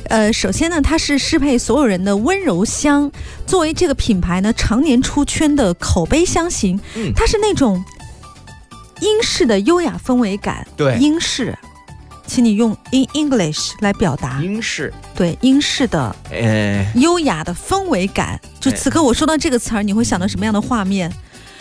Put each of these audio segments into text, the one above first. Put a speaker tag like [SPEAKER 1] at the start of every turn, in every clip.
[SPEAKER 1] 首先呢，它是适配所有人的温柔香。作为这个品牌呢，常年出圈的口碑香型，它是那种英式的优雅氛围感。
[SPEAKER 2] 对，
[SPEAKER 1] 英式，请你用 in English 来表达。
[SPEAKER 2] 英式，
[SPEAKER 1] 对，英式的优雅的氛围感。就此刻我说到这个词儿，你会想到什么样的画面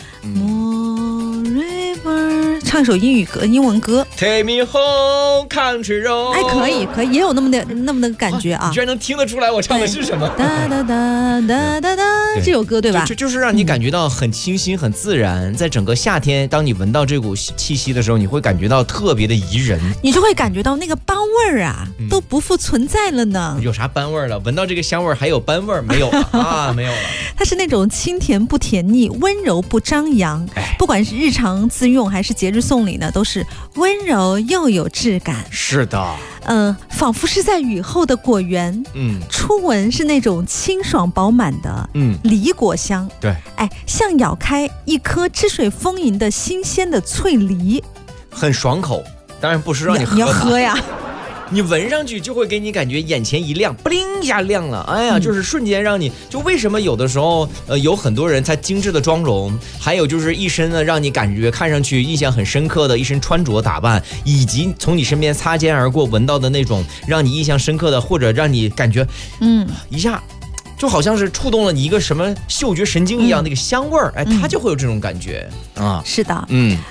[SPEAKER 1] ？More River， 唱一首英文歌。
[SPEAKER 2] Take me home, country road。
[SPEAKER 1] 哎，可以，也有那么的感觉啊！
[SPEAKER 2] 你居然能听得出来我唱的是什么？
[SPEAKER 1] 哒哒哒哒哒哒，这首歌对吧？
[SPEAKER 2] 就是让你感觉到很清新、很自然。在整个夏天，当你闻到这股气息的时候，你会感觉到特别的宜人。你
[SPEAKER 1] 就会感觉到那个斑味儿啊，都不复存在了呢。
[SPEAKER 2] 有啥斑味儿了？闻到这个香味儿还有斑味儿？没有了啊，没有了。
[SPEAKER 1] 它是那种清甜不甜腻，温柔不张扬。不管是日常自用还是节日送礼呢，都是温柔又有质感。
[SPEAKER 2] 是的，
[SPEAKER 1] 仿佛是在雨后的果园。初闻是那种清爽饱满的梨果香。
[SPEAKER 2] 对，
[SPEAKER 1] 像咬开一颗汁水丰盈的新鲜的脆梨，
[SPEAKER 2] 很爽口。当然不是让你喝，
[SPEAKER 1] 你要喝呀。
[SPEAKER 2] 你闻上去就会给你感觉眼前一亮，不灵一下亮了，哎呀，就是瞬间让你就为什么有的时候有很多人他精致的妆容，还有就是一身呢让你感觉看上去印象很深刻的一身穿着打扮，以及从你身边擦肩而过闻到的那种让你印象深刻的，或者让你感觉一下就好像是触动了你一个什么嗅觉神经一样，那个香味儿，它就会有这种感觉啊。
[SPEAKER 1] 是的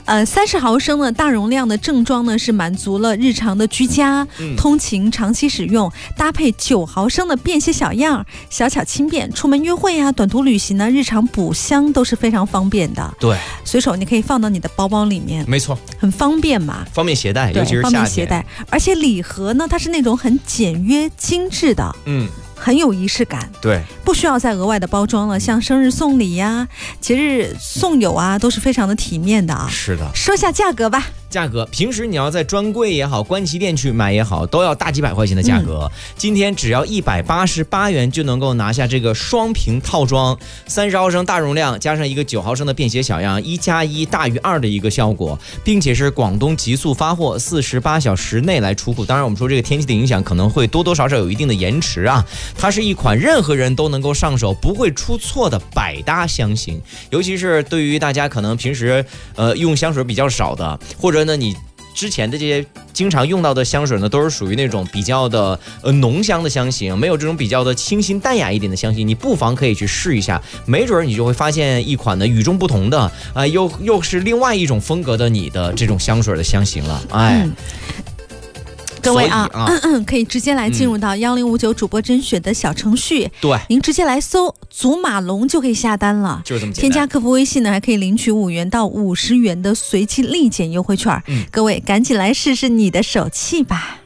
[SPEAKER 1] ，30毫升的大容量的正装呢，是满足了日常的居家、通勤、长期使用，搭配9毫升的便携小样，小巧轻便，出门约会啊、短途旅行呢、日常补香都是非常方便的。
[SPEAKER 2] 对，
[SPEAKER 1] 随手你可以放到你的包包里面，
[SPEAKER 2] 没错，
[SPEAKER 1] 很方便嘛，
[SPEAKER 2] 方便携带，尤其是夏天。
[SPEAKER 1] 方便携带，而且礼盒呢，它是那种很简约精致的，很有仪式感。
[SPEAKER 2] 对，
[SPEAKER 1] 不需要再额外的包装了，像生日送礼呀、节日送友啊，都是非常的体面的啊。
[SPEAKER 2] 是的，
[SPEAKER 1] 说下价格吧。
[SPEAKER 2] 价格平时你要在专柜也好，关旗店去买也好，都要大几百块钱的价格。今天只要188元就能够拿下这个双屏套装，30毫升大容量加上一个9毫升的便携小样，1+1大于2的一个效果，并且是广东极速发货，48小时内来出库。当然我们说这个天气的影响可能会多多少少有一定的延迟啊。它是一款任何人都能够上手不会出错的百搭香型，尤其是对于大家可能平时用香水比较少的，或者呢你之前的这些经常用到的香水呢，都是属于那种比较的浓香的香型，没有这种比较的清新淡雅一点的香型，你不妨可以去试一下，没准你就会发现一款呢与众不同的又是另外一种风格的你的这种香水的香型了。
[SPEAKER 1] 各位可以直接来进入到1059主播甄选的小程序，
[SPEAKER 2] 对，
[SPEAKER 1] 您直接来搜祖马龙就可以下单了，
[SPEAKER 2] 就是这么简单。
[SPEAKER 1] 添加客服微信呢，还可以领取5元到50元的随机立减优惠券。各位赶紧来试试你的手气吧。